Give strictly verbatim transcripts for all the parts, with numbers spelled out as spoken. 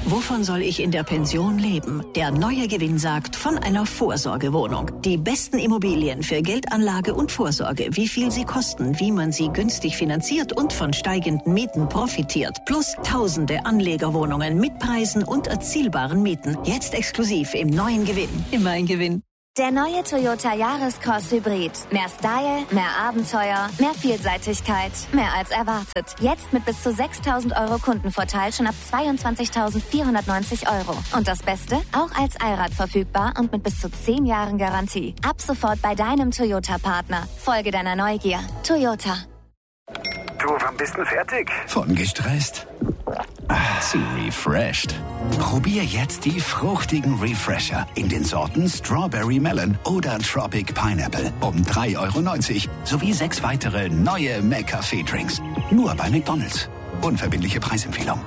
Wovon soll ich in der Pension leben? Der neue Gewinn sagt von einer Vorsorgewohnung. Die besten Immobilien für Geldanlage und Vorsorge, wie viel sie kosten, wie man sie günstig finanziert und von steigenden Mieten profitiert. Plus tausende Anlegerwohnungen mit Preisen und erzielbaren Mieten. Jetzt exklusiv im neuen Gewinn. Immer ein Gewinn. Der neue Toyota Yaris-Cross Hybrid. Mehr Style, mehr Abenteuer, mehr Vielseitigkeit, mehr als erwartet. Jetzt mit bis zu sechstausend Euro Kundenvorteil schon ab zweiundzwanzigtausendvierhundertneunzig Euro. Und das Beste? Auch als Allrad verfügbar und mit bis zu zehn Jahren Garantie. Ab sofort bei deinem Toyota-Partner. Folge deiner Neugier. Toyota. Du, wann bist du fertig? Von gestresst zu refreshed. Probier jetzt die fruchtigen Refresher in den Sorten Strawberry Melon oder Tropic Pineapple um drei Euro neunzig sowie sechs weitere neue McCafé-Drinks. Nur bei McDonald's. Unverbindliche Preisempfehlung.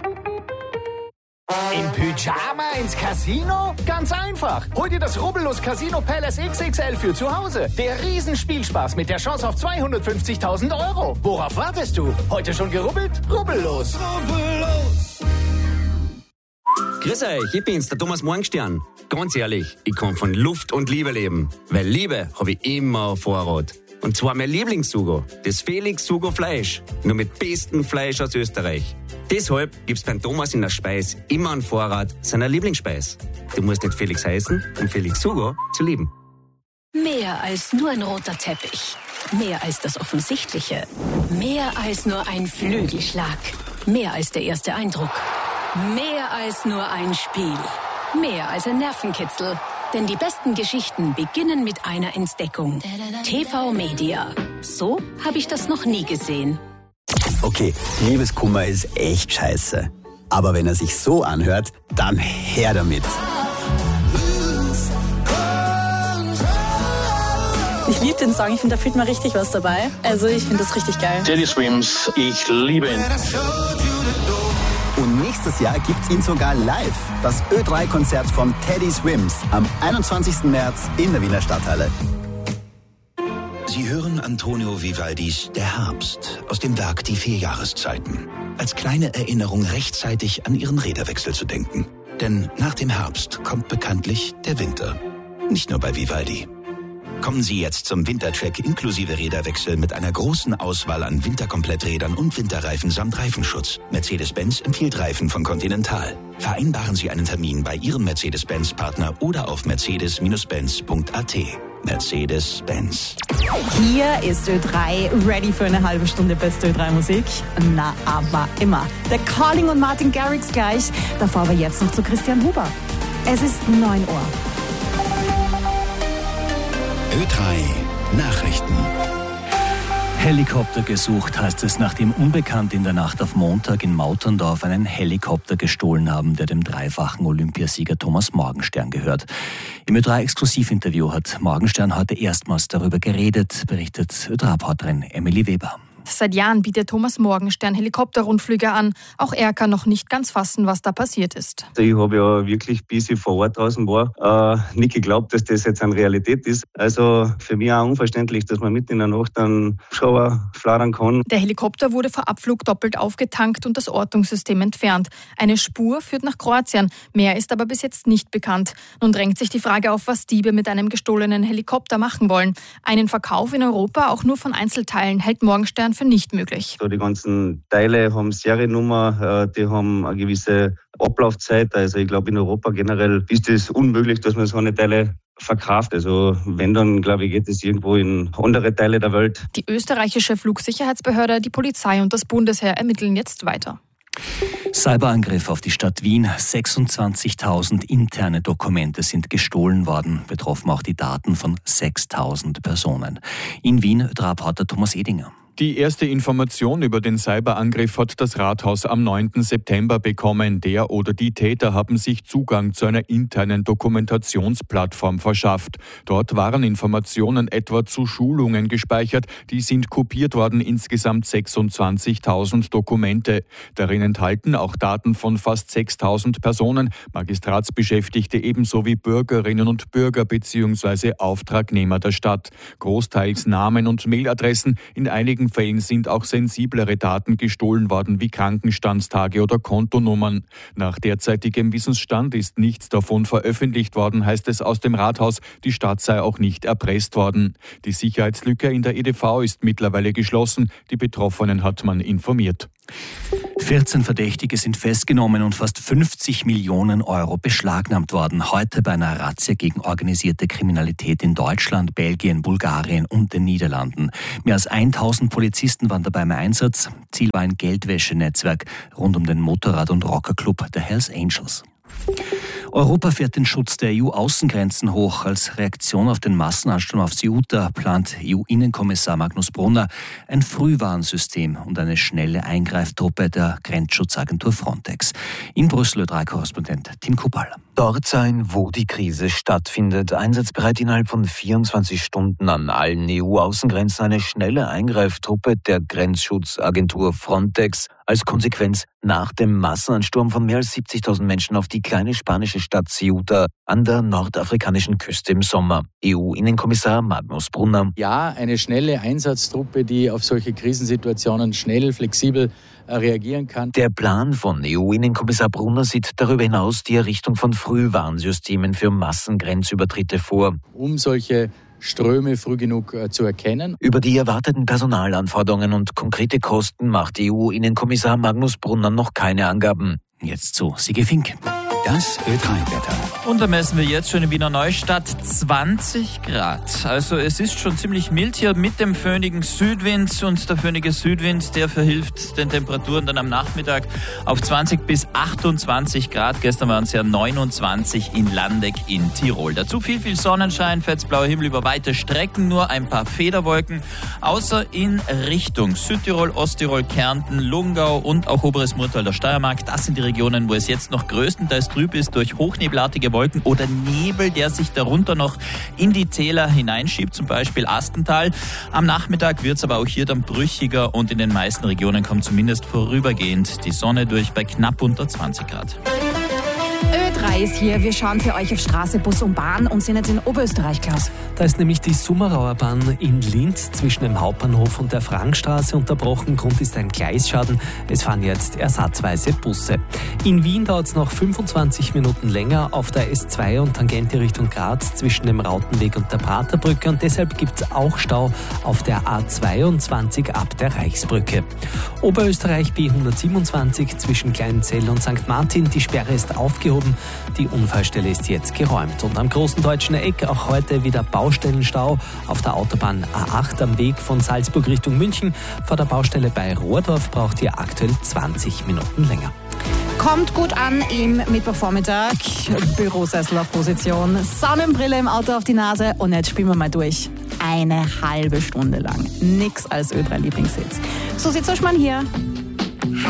Im Pyjama ins Casino? Ganz einfach. Hol dir das Rubbellos Casino Palace X X L für zu Hause. Der Riesenspielspaß mit der Chance auf zweihundertfünfzigtausend Euro. Worauf wartest du? Heute schon gerubbelt? Rubbellos. Rubbellos. Grüß euch, ich bin's, der Thomas Morgenstern. Ganz ehrlich, ich kann von Luft und Liebe leben. Weil Liebe habe ich immer auf Vorrat. Und zwar mein Lieblingssugo, das Felix Sugo Fleisch. Nur mit bestem Fleisch aus Österreich. Deshalb gibt's beim Thomas in der Speis immer einen Vorrat seiner Lieblingsspeis. Du musst nicht Felix heißen, um Felix Sugo zu lieben. Mehr als nur ein roter Teppich. Mehr als das Offensichtliche. Mehr als nur ein Flügelschlag. Mehr als der erste Eindruck. Mehr als nur ein Spiel. Mehr als ein Nervenkitzel. Denn die besten Geschichten beginnen mit einer Entdeckung. T V Media. So habe ich das noch nie gesehen. Okay, Liebeskummer ist echt scheiße. Aber wenn er sich so anhört, dann her damit. Ich liebe den Song, ich finde, da fühlt man richtig was dabei. Also ich finde das richtig geil. Teddy Swims, ich liebe ihn. Und nächstes Jahr gibt's ihn sogar live. Das Ö drei Konzert von Teddy Swims am einundzwanzigsten März in der Wiener Stadthalle. Sie hören Antonio Vivaldis Der Herbst aus dem Werk Die vier Jahreszeiten. Als kleine Erinnerung rechtzeitig an Ihren Räderwechsel zu denken. Denn nach dem Herbst kommt bekanntlich der Winter. Nicht nur bei Vivaldi. Kommen Sie jetzt zum Wintercheck inklusive Räderwechsel mit einer großen Auswahl an Winterkompletträdern und Winterreifen samt Reifenschutz. Mercedes-Benz empfiehlt Reifen von Continental. Vereinbaren Sie einen Termin bei Ihrem Mercedes-Benz-Partner oder auf mercedes Benz punkt a t. Mercedes-Benz. Hier ist Ö drei ready für eine halbe Stunde beste Ö drei Musik. Na, aber immer. Der Calling und Martin Garrix gleich. Davor aber jetzt noch zu Christian Huber. Es ist neun Uhr. Ö drei Nachrichten. Helikopter gesucht, heißt es, nachdem Unbekannte in der Nacht auf Montag in Mauterndorf einen Helikopter gestohlen haben, der dem dreifachen Olympiasieger Thomas Morgenstern gehört. Im Ö drei Exklusivinterview hat Morgenstern heute erstmals darüber geredet, berichtet Ö drei Reporterin Emily Weber. Seit Jahren bietet Thomas Morgenstern Helikopterrundflüge an. Auch er kann noch nicht ganz fassen, was da passiert ist. Ich habe ja wirklich, bis ich vor Ort draußen war, äh, nicht geglaubt, dass das jetzt eine Realität ist. Also für mich auch unverständlich, dass man mitten in der Nacht einen Schauer flattern kann. Der Helikopter wurde vor Abflug doppelt aufgetankt und das Ortungssystem entfernt. Eine Spur führt nach Kroatien. Mehr ist aber bis jetzt nicht bekannt. Nun drängt sich die Frage auf, was Diebe mit einem gestohlenen Helikopter machen wollen. Einen Verkauf in Europa, auch nur von Einzelteilen, hält Morgenstern für nicht möglich. So, die ganzen Teile haben Seriennummer, die haben eine gewisse Ablaufzeit. Also ich glaube, in Europa generell ist es unmöglich, dass man so eine Teile verkauft. Also wenn, dann glaube ich, geht es irgendwo in andere Teile der Welt. Die österreichische Flugsicherheitsbehörde, die Polizei und das Bundesheer ermitteln jetzt weiter. Cyberangriff auf die Stadt Wien. sechsundzwanzigtausend interne Dokumente sind gestohlen worden. Betroffen auch die Daten von sechstausend Personen. In Wien, Ö drei Reporter Thomas Edinger. Die erste Information über den Cyberangriff hat das Rathaus am neunten September bekommen. Der oder die Täter haben sich Zugang zu einer internen Dokumentationsplattform verschafft. Dort waren Informationen etwa zu Schulungen gespeichert. Die sind kopiert worden, insgesamt sechsundzwanzigtausend Dokumente. Darin enthalten auch Daten von fast sechstausend Personen, Magistratsbeschäftigte ebenso wie Bürgerinnen und Bürger bzw. Auftragnehmer der Stadt. Großteils Namen und Mailadressen, in einigen manchen Fällen sind auch sensiblere Daten gestohlen worden, wie Krankenstandstage oder Kontonummern. Nach derzeitigem Wissensstand ist nichts davon veröffentlicht worden, heißt es aus dem Rathaus. Die Stadt sei auch nicht erpresst worden. Die Sicherheitslücke in der E D V ist mittlerweile geschlossen. Die Betroffenen hat man informiert. vierzehn Verdächtige sind festgenommen und fast fünfzig Millionen Euro beschlagnahmt worden. Heute bei einer Razzia gegen organisierte Kriminalität in Deutschland, Belgien, Bulgarien und den Niederlanden. Mehr als tausend Polizisten waren dabei im Einsatz. Ziel war ein Geldwäschenetzwerk rund um den Motorrad- und Rockerclub der Hells Angels. Europa fährt den Schutz der E U-Außengrenzen hoch. Als Reaktion auf den Massenansturm auf Ceuta plant E U-Innenkommissar Magnus Brunner ein Frühwarnsystem und eine schnelle Eingreiftruppe der Grenzschutzagentur Frontex. In Brüssel Ö drei Korrespondent Tim Kubal. Dort sein, wo die Krise stattfindet. Einsatzbereit innerhalb von vierundzwanzig Stunden an allen E U-Außengrenzen eine schnelle Eingreiftruppe der Grenzschutzagentur Frontex. Als Konsequenz nach dem Massenansturm von mehr als siebzigtausend Menschen auf die kleine spanische Stadt Ceuta an der nordafrikanischen Küste im Sommer. E U-Innenkommissar Magnus Brunner. Ja, eine schnelle Einsatztruppe, die auf solche Krisensituationen schnell, flexibel reagieren kann. Der Plan von E U-Innenkommissar Brunner sieht darüber hinaus die Errichtung von Frühwarnsystemen für Massengrenzübertritte vor. Um solche Ströme früh genug äh, zu erkennen. Über die erwarteten Personalanforderungen und konkrete Kosten macht E U-Innenkommissar Magnus Brunner noch keine Angaben. Jetzt zu Sigi Fink. Das Ö drei Wetter. Und da messen wir jetzt schon in Wiener Neustadt zwanzig Grad. Also es ist schon ziemlich mild hier mit dem föhnigen Südwind. Und der föhnige Südwind, der verhilft den Temperaturen dann am Nachmittag auf zwanzig bis achtundzwanzig Grad. Gestern waren es ja neunundzwanzig in Landeck in Tirol. Dazu viel, viel Sonnenschein, fetzblauer Himmel über weite Strecken, nur ein paar Federwolken. Außer in Richtung Südtirol, Osttirol, Kärnten, Lungau und auch Oberes Murtal der Steiermark. Das sind die Regionen, wo es jetzt noch größtenteils trüb ist durch hochnebelartige Wolken oder Nebel, der sich darunter noch in die Täler hineinschiebt, zum Beispiel Astental. Am Nachmittag wird es aber auch hier dann brüchiger und in den meisten Regionen kommt zumindest vorübergehend die Sonne durch bei knapp unter zwanzig Grad. Ö drei ist hier. Wir schauen für euch auf Straße, Bus und Bahn und sind jetzt in Oberösterreich, Klaus. Da ist nämlich die Summerauer Bahn in Linz zwischen dem Hauptbahnhof und der Frankstraße unterbrochen. Grund ist ein Gleisschaden. Es fahren jetzt ersatzweise Busse. In Wien dauert es noch fünfundzwanzig Minuten länger auf der S zwei und Tangente Richtung Graz zwischen dem Rautenweg und der Praterbrücke. Und deshalb gibt es auch Stau auf der A zweiundzwanzig ab der Reichsbrücke. Oberösterreich B hundertsiebenundzwanzig zwischen Kleinzell und Sankt Martin. Die Sperre ist aufgehoben. Die Unfallstelle ist jetzt geräumt. Und am großen Deutschen Eck auch heute wieder Baustellenstau auf der Autobahn A acht am Weg von Salzburg Richtung München. Vor der Baustelle bei Rohrdorf braucht ihr aktuell zwanzig Minuten länger. Kommt gut an im Mittwochvormittag. Bürosessel auf Position, Sonnenbrille im Auto auf die Nase und jetzt spielen wir mal durch. Eine halbe Stunde lang. Nix als Ö drei Lieblingssitz. So sieht's euch mal hier.